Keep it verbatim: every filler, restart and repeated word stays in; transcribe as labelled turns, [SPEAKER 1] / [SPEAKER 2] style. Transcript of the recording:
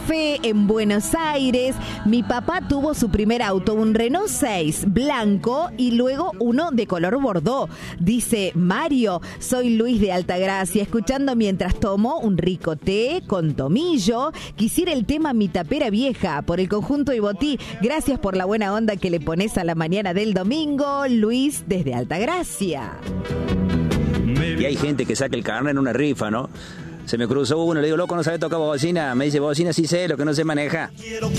[SPEAKER 1] Fe en Buenos Aires. Mi papá tuvo su primer auto, un Renault seis blanco y luego uno de color bordó. Dice Mario, soy Luis de Altagracia, escuchando mientras tomo un rico té con tomillo. Quisiera el tema Mi Tapera Vieja por el conjunto Ibotí. Gracias por la buena onda que le pones a la mañana del domingo. Luis desde Altagracia.
[SPEAKER 2] Y hay gente que saca el carnet en una rifa, ¿no? Se me cruzó uno, le digo, loco, ¿no sabe tocar bocina? Me dice, bocina sí sé, lo que no sé maneja.